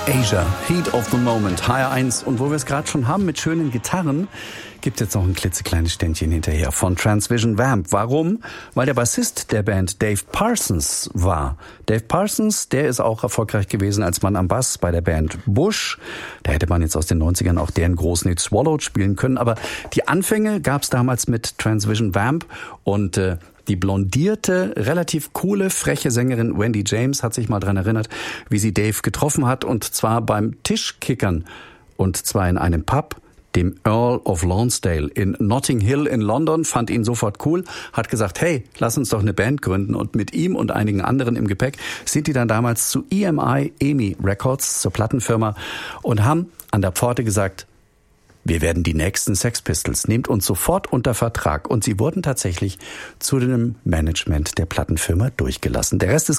Asia, Heat of the Moment, HR1. Und wo wir es gerade schon haben mit schönen Gitarren, gibt jetzt noch ein klitzekleines Ständchen hinterher von Transvision Vamp. Warum? Weil der Bassist der Band Dave Parsons war. Dave Parsons, der ist auch erfolgreich gewesen als Mann am Bass bei der Band Bush. Da hätte man jetzt aus den 90ern auch deren großen Hit Swallowed spielen können. Aber die Anfänge gab es damals mit Transvision Vamp und die blondierte, relativ coole, freche Sängerin Wendy James hat sich mal dran erinnert, wie sie Dave getroffen hat, und zwar beim Tischkickern, und zwar in einem Pub, dem Earl of Lonsdale in Notting Hill in London, fand ihn sofort cool, hat gesagt, hey, lass uns doch eine Band gründen, und mit ihm und einigen anderen im Gepäck sind die dann damals zu EMI Records, zur Plattenfirma, und haben an der Pforte gesagt, wir werden die nächsten Sex Pistols, nehmt uns sofort unter Vertrag. Und sie wurden tatsächlich zu dem Management der Plattenfirma durchgelassen. Der Rest ist